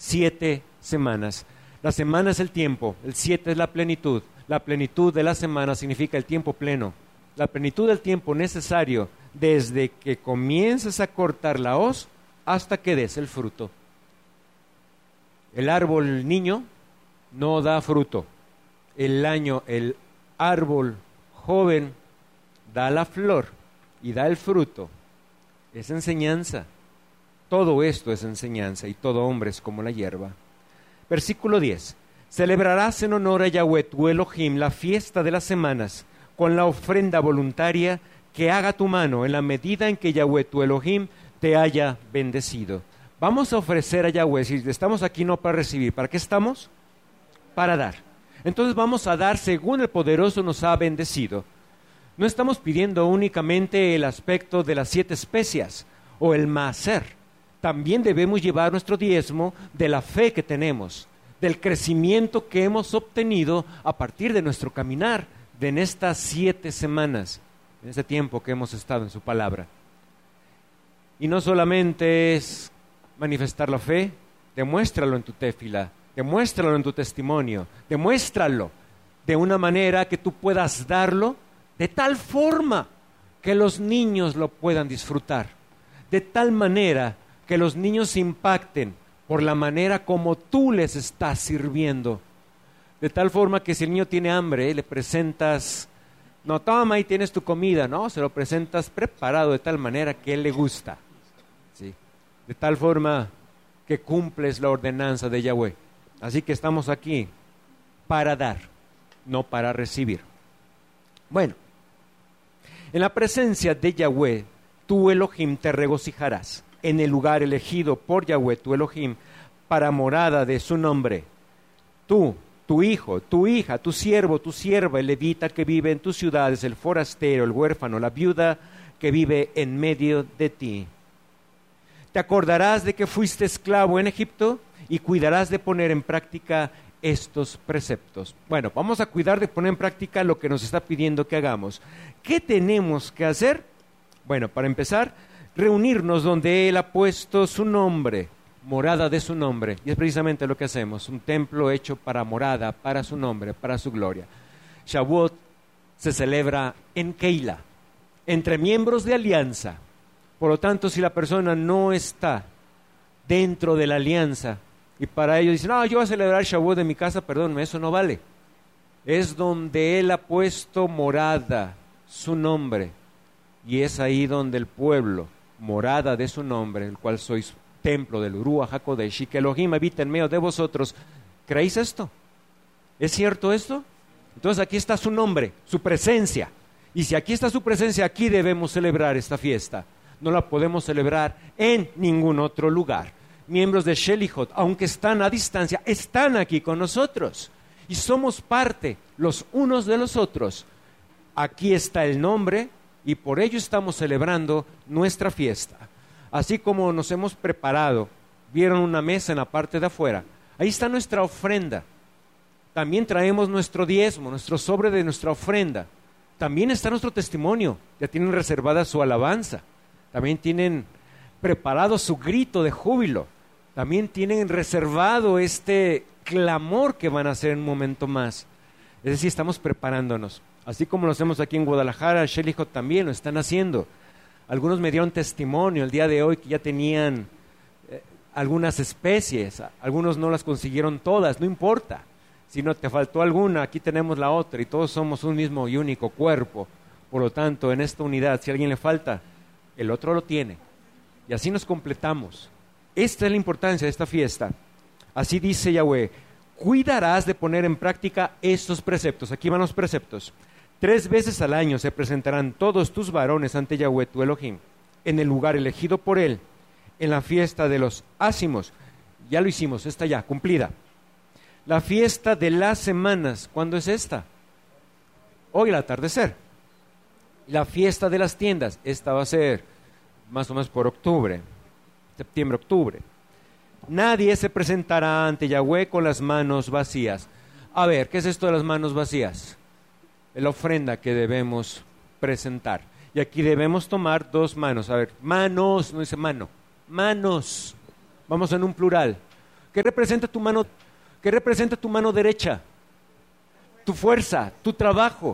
7 semanas. La semana es el tiempo, el 7 es la plenitud. La plenitud de la semana significa el tiempo pleno. La plenitud del tiempo necesario desde que comiences a cortar la hoz hasta que des el fruto. El árbol niño no da fruto. El árbol joven da la flor y da el fruto. Es enseñanza. Todo esto es enseñanza y todo hombre es como la hierba. Versículo 10. Celebrarás en honor a Yahweh tu Elohim la fiesta de las semanas con la ofrenda voluntaria que haga tu mano en la medida en que Yahweh tu Elohim te haya bendecido. Vamos a ofrecer a Yahweh, si estamos aquí no para recibir, ¿para qué estamos? Para dar. Entonces vamos a dar según el poderoso nos ha bendecido. No estamos pidiendo únicamente el aspecto de las 7 especias o el maaser. También debemos llevar nuestro diezmo de la fe que tenemos, del crecimiento que hemos obtenido a partir de nuestro caminar en estas 7 semanas, en este tiempo que hemos estado en su palabra. Y no solamente es manifestar la fe, demuéstralo en tu téfila, demuéstralo en tu testimonio, demuéstralo de una manera que tú puedas darlo de tal forma que los niños lo puedan disfrutar, de tal manera que los niños se impacten por la manera como tú les estás sirviendo, de tal forma que si el niño tiene hambre, le presentas, no, toma, ahí tienes tu comida, no, se lo presentas preparado de tal manera que él le gusta, ¿sí? De tal forma que cumples la ordenanza de Yahweh. Así que estamos aquí para dar, no para recibir. Bueno, en la presencia de Yahweh, tu Elohim, te regocijarás en el lugar elegido por Yahweh, tu Elohim, para morada de su nombre. Tú, tu hijo, tu hija, tu siervo, tu sierva, el levita que vive en tus ciudades, el forastero, el huérfano, la viuda que vive en medio de ti. Te acordarás de que fuiste esclavo en Egipto y cuidarás de poner en práctica estos preceptos. Bueno, vamos a cuidar de poner en práctica lo que nos está pidiendo que hagamos. ¿Qué tenemos que hacer? Bueno, para empezar, reunirnos donde Él ha puesto su nombre, morada de su nombre. Y es precisamente lo que hacemos, un templo hecho para morada, para su nombre, para su gloria. Shavuot se celebra en Keilah, entre miembros de alianza. Por lo tanto, si la persona no está dentro de la alianza, y para ello dicen, no, yo voy a celebrar Shavuot en mi casa, perdónme, eso no vale. Es donde Él ha puesto morada, su nombre, y es ahí donde el pueblo, morada de su nombre, el cual sois templo del Ruach HaKodesh, y que Elohim habita en medio de vosotros. ¿Creéis esto? ¿Es cierto esto? Entonces aquí está su nombre, su presencia. Y si aquí está su presencia, aquí debemos celebrar esta fiesta. No la podemos celebrar en ningún otro lugar. Miembros de Shelihot, aunque están a distancia, están aquí con nosotros. Y somos parte los unos de los otros. Aquí está el nombre y por ello estamos celebrando nuestra fiesta. Así como nos hemos preparado, vieron una mesa en la parte de afuera. Ahí está nuestra ofrenda. También traemos nuestro diezmo, nuestro sobre de nuestra ofrenda. También está nuestro testimonio. Ya tienen reservada su alabanza. También tienen preparado su grito de júbilo. También tienen reservado este clamor que van a hacer en un momento más. Es decir, estamos preparándonos. Así como lo hacemos aquí en Guadalajara, Shelihot también lo están haciendo. Algunos me dieron testimonio el día de hoy que ya tenían algunas especies. Algunos no las consiguieron todas, no importa. Si no te faltó alguna, aquí tenemos la otra y todos somos un mismo y único cuerpo. Por lo tanto, en esta unidad, si a alguien le falta, el otro lo tiene. Y así nos completamos. Esta es la importancia de esta fiesta. Así dice Yahweh, cuidarás de poner en práctica estos preceptos. Aquí van los preceptos. 3 veces al año se presentarán todos tus varones ante Yahweh tu Elohim, en el lugar elegido por él, en la fiesta de los ácimos. Ya lo hicimos, está ya, cumplida. La fiesta de las semanas, ¿cuándo es esta? Hoy al atardecer. La fiesta de las tiendas, esta va a ser más o menos por octubre, septiembre, octubre. Nadie se presentará ante Yahweh con las manos vacías. A ver, ¿qué es esto de las manos vacías? Es la ofrenda que debemos presentar. Y aquí debemos tomar 2 manos. A ver, manos, no dice mano, manos. Vamos en un plural. ¿Qué representa tu mano? ¿Qué representa tu mano derecha? Tu fuerza, tu trabajo.